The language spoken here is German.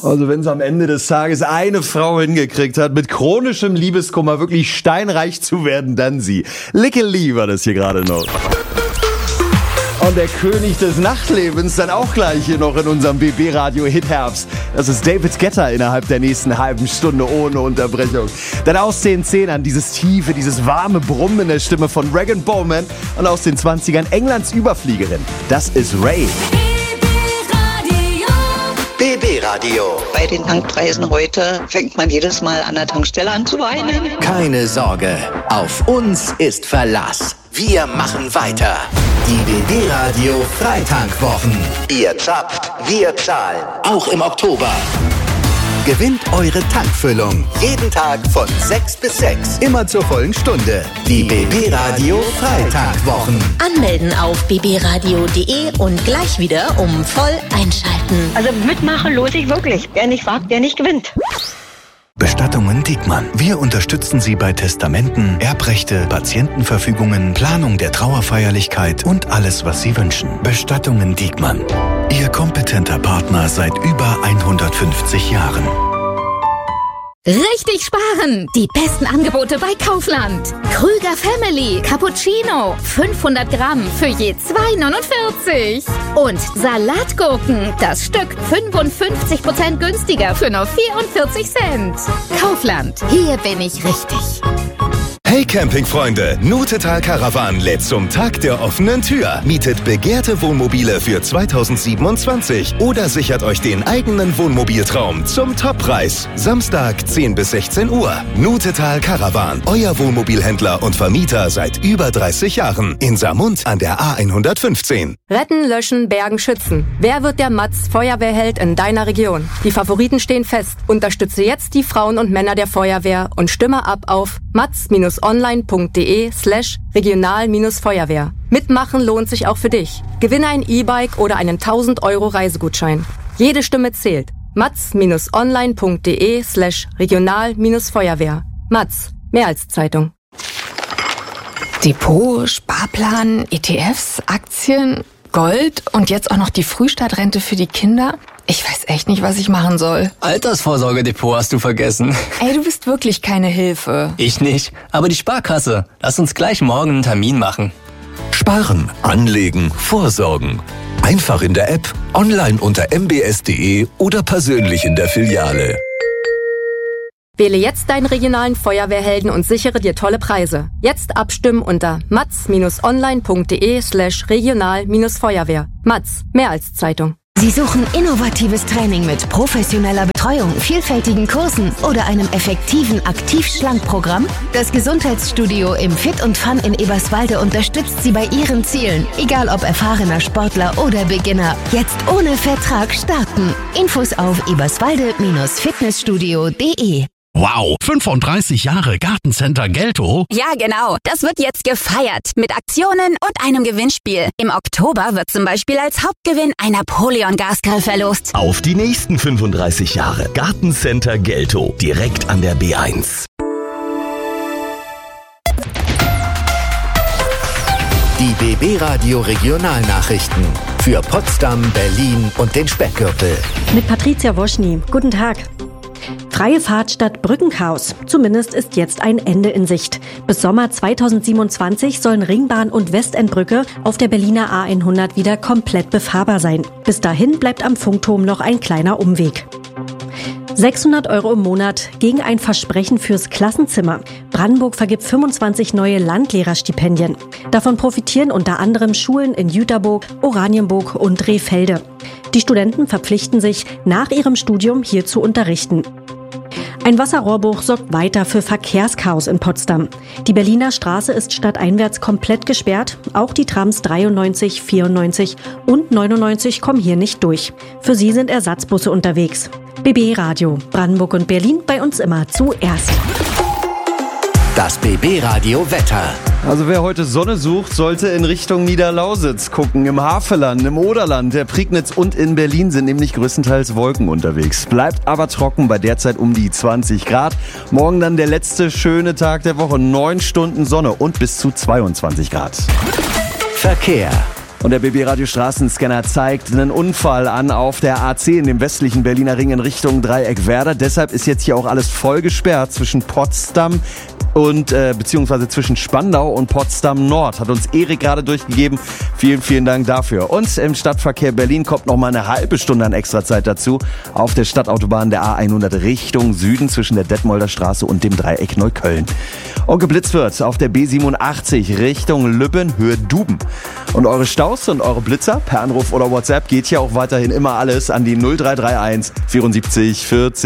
Also wenn es am Ende des Tages eine Frau hingekriegt hat, mit chronischem Liebeskummer wirklich steinreich zu werden, dann sie. Likke Lee war das hier gerade noch. Und der König des Nachtlebens dann auch gleich hier noch in unserem BB-Radio-Hit Herbst. Das ist David Guetta innerhalb der nächsten halben Stunde ohne Unterbrechung. Dann aus den 10ern dieses tiefe, dieses warme Brummen in der Stimme von Regan Bowman und aus den 20ern Englands Überfliegerin. Das ist Ray. BB Radio. Bei den Tankpreisen heute fängt man jedes Mal an der Tankstelle an zu weinen. Keine Sorge, auf uns ist Verlass. Wir machen weiter. Die BB Radio Freitankwochen. Ihr zapft, wir zahlen. Auch im Oktober. Gewinnt eure Tankfüllung. Jeden Tag von 6 bis 6. Immer zur vollen Stunde. Die BB Radio Freitankwochen. Anmelden auf bbradio.de und gleich wieder voll einschalten. Also mitmachen lohnt sich wirklich. Wer nicht wagt, der nicht gewinnt. Bestattungen Diekmann. Wir unterstützen Sie bei Testamenten, Erbrechte, Patientenverfügungen, Planung der Trauerfeierlichkeit und alles, was Sie wünschen. Bestattungen Diekmann. Ihr kompetenter Partner seit über 150 Jahren. Richtig sparen! Die besten Angebote bei Kaufland. Krüger Family Cappuccino 500 Gramm für je 2,49. Und Salatgurken, das Stück 55% günstiger für nur 44 Cent. Kaufland, hier bin ich richtig. Hey Campingfreunde, Nutetal Caravan lädt zum Tag der offenen Tür. Mietet begehrte Wohnmobile für 2027 oder sichert euch den eigenen Wohnmobiltraum zum Toppreis. Samstag 10 bis 16 Uhr. Nutetal Caravan, euer Wohnmobilhändler und Vermieter seit über 30 Jahren. In Saarmund an der A115. Retten, löschen, bergen, schützen. Wer wird der Matz Feuerwehrheld in deiner Region? Die Favoriten stehen fest. Unterstütze jetzt die Frauen und Männer der Feuerwehr und stimme ab auf matz-online.de/regional-feuerwehr. Mitmachen lohnt sich auch für dich. Gewinne ein E-Bike oder einen 1000 € Reisegutschein. Jede Stimme zählt. matz-online.de/regional-feuerwehr. Matz, mehr als Zeitung. Depot, Sparplan, ETFs, Aktien, Gold und jetzt auch noch die Frühstartrente für die Kinder? Ich weiß echt nicht, was ich machen soll. Altersvorsorgedepot hast du vergessen. Ey, du bist wirklich keine Hilfe. Ich nicht, aber die Sparkasse. Lass uns gleich morgen einen Termin machen. Sparen, anlegen, vorsorgen. Einfach in der App, online unter mbs.de oder persönlich in der Filiale. Wähle jetzt deinen regionalen Feuerwehrhelden und sichere dir tolle Preise. Jetzt abstimmen unter matz-online.de/regional-feuerwehr. Matz, mehr als Zeitung. Sie suchen innovatives Training mit professioneller Betreuung, vielfältigen Kursen oder einem effektiven Aktiv-Schlank-Programm? Das Gesundheitsstudio im Fit und Fun in Eberswalde unterstützt Sie bei Ihren Zielen. Egal ob erfahrener Sportler oder Beginner. Jetzt ohne Vertrag starten. Infos auf eberswalde-fitnessstudio.de. Wow, 35 Jahre Gartencenter Geltow? Ja, genau. Das wird jetzt gefeiert mit Aktionen und einem Gewinnspiel. Im Oktober wird zum Beispiel als Hauptgewinn ein Napoleon-Gasgrill verlost. Auf die nächsten 35 Jahre Gartencenter Geltow, direkt an der B1. Die BB Radio Regionalnachrichten für Potsdam, Berlin und den Speckgürtel. Mit Patricia Woschny. Guten Tag. Freie Fahrt statt Brückenchaos. Zumindest ist jetzt ein Ende in Sicht. Bis Sommer 2027 sollen Ringbahn und Westendbrücke auf der Berliner A100 wieder komplett befahrbar sein. Bis dahin bleibt am Funkturm noch ein kleiner Umweg. 600 € im Monat gegen ein Versprechen fürs Klassenzimmer. Brandenburg vergibt 25 neue Landlehrerstipendien. Davon profitieren unter anderem Schulen in Jüterburg, Oranienburg und Rehfelde. Die Studenten verpflichten sich, nach ihrem Studium hier zu unterrichten. Ein Wasserrohrbruch sorgt weiter für Verkehrschaos in Potsdam. Die Berliner Straße ist stadteinwärts komplett gesperrt. Auch die Trams 93, 94 und 99 kommen hier nicht durch. Für sie sind Ersatzbusse unterwegs. BB Radio, Brandenburg und Berlin, bei uns immer zuerst. Das BB Radio Wetter. Also wer heute Sonne sucht, sollte in Richtung Niederlausitz gucken. Im Havelland, im Oderland, der Prignitz und in Berlin sind nämlich größtenteils Wolken unterwegs. Bleibt aber trocken bei derzeit um die 20 Grad. Morgen dann der letzte schöne Tag der Woche. 9 Stunden Sonne und bis zu 22 Grad. Verkehr. Und der BB-Radio Straßenscanner zeigt einen Unfall an auf der A10, dem westlichen Berliner Ring in Richtung Dreieckwerder. Deshalb ist jetzt hier auch alles voll gesperrt zwischen Potsdam und beziehungsweise zwischen Spandau und Potsdam Nord. Hat uns Erik gerade durchgegeben. Vielen, vielen Dank dafür. Und im Stadtverkehr Berlin kommt noch mal eine halbe Stunde an Extrazeit dazu. Auf der Stadtautobahn der A100 Richtung Süden zwischen der Detmolder Straße und dem Dreieck Neukölln. Und geblitzt wird auf der B87 Richtung Lübben, Höhe Duben. Und eure Staus und eure Blitzer per Anruf oder WhatsApp geht ja auch weiterhin immer alles an die 0331 74 40